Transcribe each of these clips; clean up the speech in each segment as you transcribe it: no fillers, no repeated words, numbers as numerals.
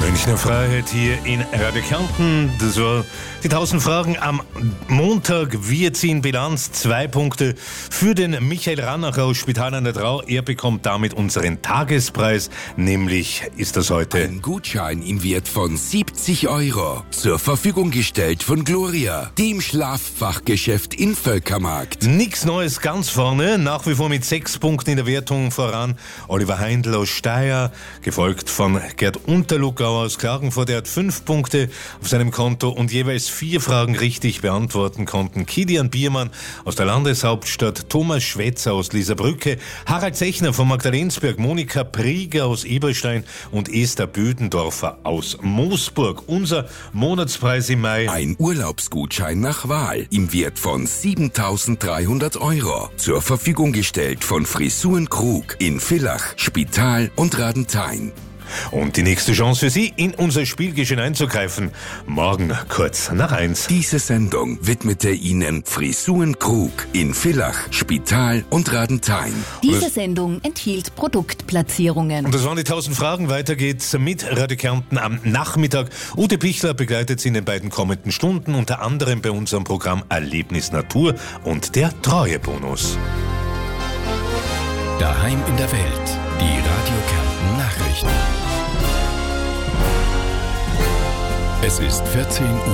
Münchner Freiheit hier in Radio Kärnten. Das war die 1000 Fragen am Montag. Wir ziehen Bilanz, 2 Punkte für den Michael Rannacher aus Spital an der Drau. Er bekommt damit unseren Tagespreis, nämlich ist das heute ein Gutschein im Wert von 70 € zur Verfügung gestellt von Gloria, dem Schlaffachgeschäft in Völkermarkt. Nix Neues ganz vorne, nach wie vor mit 6 Punkten in der Wertung voran Oliver Heindl aus Steyr, gefolgt von Gerd Unterluckauer aus Klagenfurt. Er hat 5 Punkte auf seinem Konto und jeweils 4 Fragen richtig beantworten konnten. Kilian Biermann aus der Landeshauptstadt, Thomas Schwetzer aus Lieserbrücke, Harald Zechner von Magdalensberg, Monika Prieger aus Eberstein und Esther Bödendorfer aus Moosburg. Unser Monatspreis im Mai: ein Urlaubsgutschein nach Wahl im Wert von 7.300 € zur Verfügung gestellt von Frisuren Krug in Villach, Spital und Radenthein. Und die nächste Chance für Sie, in unser Spielgeschehen einzugreifen, morgen kurz nach 1. Diese Sendung widmete Ihnen Frisuren Krug in Villach, Spital und Radenthein. Diese Sendung enthielt Produktplatzierungen. Und das waren die 1000 Fragen. Weiter geht's mit Radio Kärnten am Nachmittag. Ute Pichler begleitet Sie in den beiden kommenden Stunden, unter anderem bei unserem Programm Erlebnis Natur und der Treuebonus. Daheim in der Welt, die Radio Kärnten Nachrichten. Es ist 14 Uhr.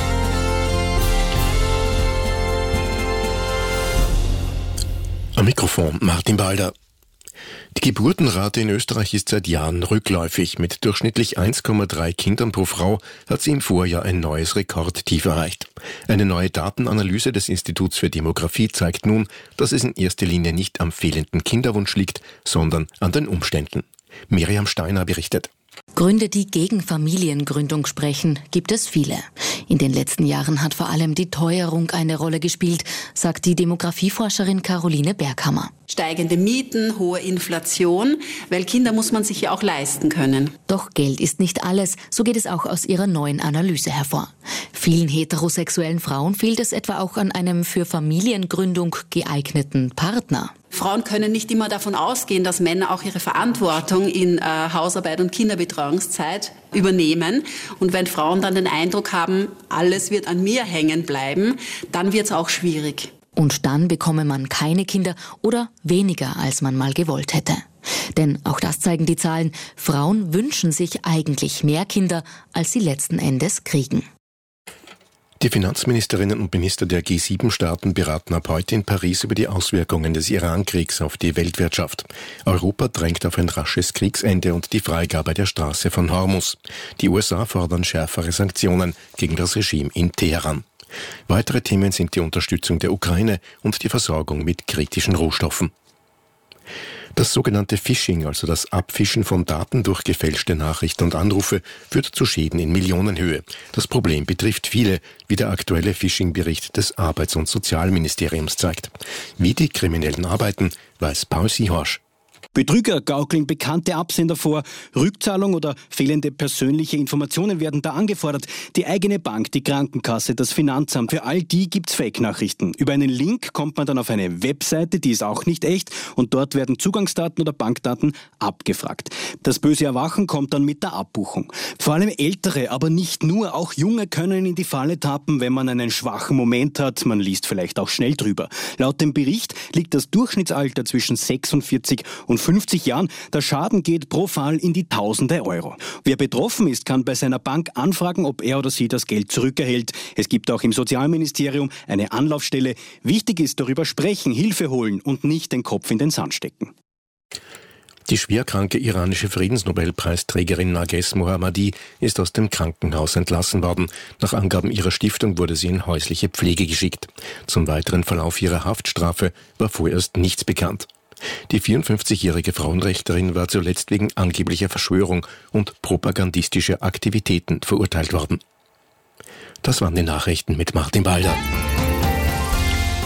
Am Mikrofon Martin Balder. Die Geburtenrate in Österreich ist seit Jahren rückläufig. Mit durchschnittlich 1,3 Kindern pro Frau hat sie im Vorjahr ein neues Rekordtief erreicht. Eine neue Datenanalyse des Instituts für Demografie zeigt nun, dass es in erster Linie nicht am fehlenden Kinderwunsch liegt, sondern an den Umständen. Miriam Steiner berichtet. Gründe, die gegen Familiengründung sprechen, gibt es viele. In den letzten Jahren hat vor allem die Teuerung eine Rolle gespielt, sagt die Demografieforscherin Caroline Berghammer. Steigende Mieten, hohe Inflation, weil Kinder muss man sich ja auch leisten können. Doch Geld ist nicht alles, so geht es auch aus ihrer neuen Analyse hervor. Vielen heterosexuellen Frauen fehlt es etwa auch an einem für Familiengründung geeigneten Partner. Frauen können nicht immer davon ausgehen, dass Männer auch ihre Verantwortung in Hausarbeit und Kinderbetreuungszeit übernehmen. Und wenn Frauen dann den Eindruck haben, alles wird an mir hängen bleiben, dann wird es auch schwierig. Und dann bekomme man keine Kinder oder weniger, als man mal gewollt hätte. Denn auch das zeigen die Zahlen, Frauen wünschen sich eigentlich mehr Kinder, als sie letzten Endes kriegen. Die Finanzministerinnen und Minister der G7-Staaten beraten ab heute in Paris über die Auswirkungen des Iran-Kriegs auf die Weltwirtschaft. Europa drängt auf ein rasches Kriegsende und die Freigabe der Straße von Hormuz. Die USA fordern schärfere Sanktionen gegen das Regime in Teheran. Weitere Themen sind die Unterstützung der Ukraine und die Versorgung mit kritischen Rohstoffen. Das sogenannte Phishing, also das Abfischen von Daten durch gefälschte Nachrichten und Anrufe, führt zu Schäden in Millionenhöhe. Das Problem betrifft viele, wie der aktuelle Phishing-Bericht des Arbeits- und Sozialministeriums zeigt. Wie die Kriminellen arbeiten, weiß Paul Sihorsch. Betrüger gaukeln bekannte Absender vor, Rückzahlung oder fehlende persönliche Informationen werden da angefordert. Die eigene Bank, die Krankenkasse, das Finanzamt, für all die gibt's Fake-Nachrichten. Über einen Link kommt man dann auf eine Webseite, die ist auch nicht echt und dort werden Zugangsdaten oder Bankdaten abgefragt. Das böse Erwachen kommt dann mit der Abbuchung. Vor allem Ältere, aber nicht nur, auch Junge können in die Falle tappen, wenn man einen schwachen Moment hat. Man liest vielleicht auch schnell drüber. Laut dem Bericht liegt das Durchschnittsalter zwischen 46 und 50 Jahren. Der Schaden geht pro Fall in die Tausende Euro. Wer betroffen ist, kann bei seiner Bank anfragen, ob er oder sie das Geld zurückerhält. Es gibt auch im Sozialministerium eine Anlaufstelle. Wichtig ist, darüber sprechen, Hilfe holen und nicht den Kopf in den Sand stecken. Die schwerkranke iranische Friedensnobelpreisträgerin Narges Mohammadi ist aus dem Krankenhaus entlassen worden. Nach Angaben ihrer Stiftung wurde sie in häusliche Pflege geschickt. Zum weiteren Verlauf ihrer Haftstrafe war vorerst nichts bekannt. Die 54-jährige Frauenrechterin war zuletzt wegen angeblicher Verschwörung und propagandistischer Aktivitäten verurteilt worden. Das waren die Nachrichten mit Martin Balder.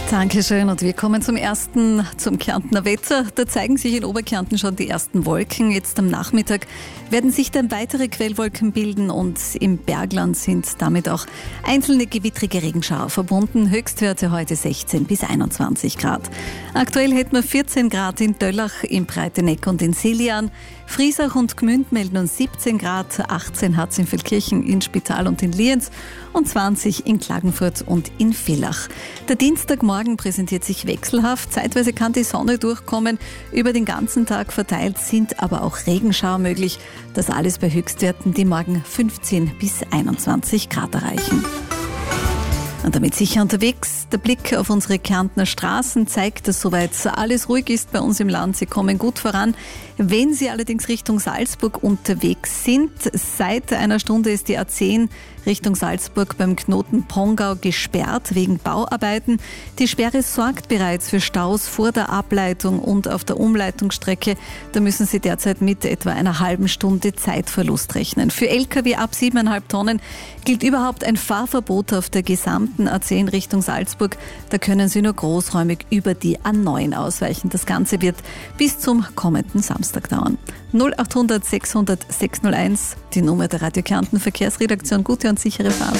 Dankeschön und wir kommen zum Kärntner Wetter. Da zeigen sich in Oberkärnten schon die ersten Wolken. Jetzt am Nachmittag werden sich dann weitere Quellwolken bilden und im Bergland sind damit auch einzelne gewittrige Regenschauer verbunden. Höchstwerte heute 16 bis 21 Grad. Aktuell hätten wir 14 Grad in Döllach, in Breiteneck und in Selian. Friesach und Gmünd melden uns 17 Grad, 18 hat es in Feldkirchen, in Spital und in Lienz und 20 in Klagenfurt und in Villach. Der Dienstagmorgen präsentiert sich wechselhaft. Zeitweise kann die Sonne durchkommen. Über den ganzen Tag verteilt sind aber auch Regenschauer möglich. Das alles bei Höchstwerten, die morgen 15 bis 21 Grad erreichen. Und damit sicher unterwegs. Der Blick auf unsere Kärntner Straßen zeigt, dass soweit alles ruhig ist bei uns im Land. Sie kommen gut voran. Wenn Sie allerdings Richtung Salzburg unterwegs sind, seit einer Stunde ist die A10 Richtung Salzburg beim Knoten Pongau gesperrt wegen Bauarbeiten. Die Sperre sorgt bereits für Staus vor der Ableitung und auf der Umleitungsstrecke. Da müssen Sie derzeit mit etwa einer halben Stunde Zeitverlust rechnen. Für Lkw ab 7,5 Tonnen gilt überhaupt ein Fahrverbot auf der gesamten A10 Richtung Salzburg. Da können Sie nur großräumig über die A9 ausweichen. Das Ganze wird bis zum kommenden Samstag dauern. 0800 600 601, die Nummer der Radio Kärnten Verkehrsredaktion. Gute und sichere Fahrt.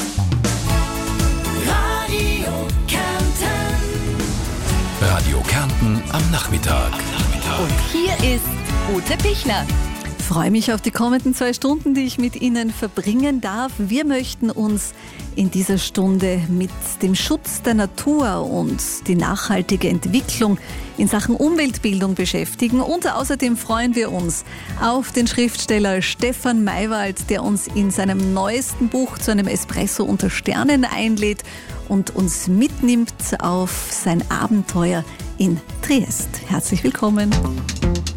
Radio Kärnten am Nachmittag. Und hier ist Ute Pichler. Ich freue mich auf die kommenden 2 Stunden, die ich mit Ihnen verbringen darf. Wir möchten uns in dieser Stunde mit dem Schutz der Natur und die nachhaltige Entwicklung in Sachen Umweltbildung beschäftigen. Und außerdem freuen wir uns auf den Schriftsteller Stefan Maywald, der uns in seinem neuesten Buch zu einem Espresso unter Sternen einlädt und uns mitnimmt auf sein Abenteuer in Triest. Herzlich willkommen.